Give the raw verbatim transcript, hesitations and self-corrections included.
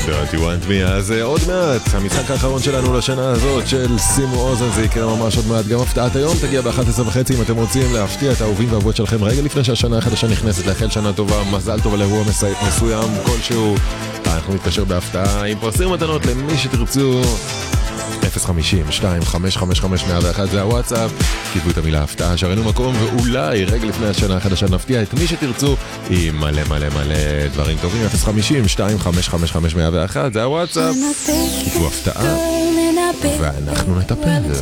Don't you want me? אז עוד מעט, המשחק האחרון שלנו לשנה הזאת של שימו אוזן, זה יקרה ממש עוד מעט. גם הפתעת היום תגיע ב-אחת עשרה וחצי אם אתם רוצים להפתיע את האהובים והאהובות שלכם רגע לפני שהשנה החדשה נכנסת. לאחל שנה טובה, מזל טוב על אירוע מסוים כלשהו. אנחנו נתקשר בהפתעה עם פרסים מתנות למי שתרצו. אפס חמישים שתיים חמש חמש חמש מאה ואחת זה הוואטסאפ. כתבו את המילה הפתעה, שרנו מקום, ואולי רגע לפני השנה החדשה נפתיע את מי שתרצו עם מלא מלא מלא דברים טובים. אפס חמישים שתיים חמש חמש חמש מאה ואחת זה הוואטסאפ. כתבו הפתעה ואנחנו נטפל.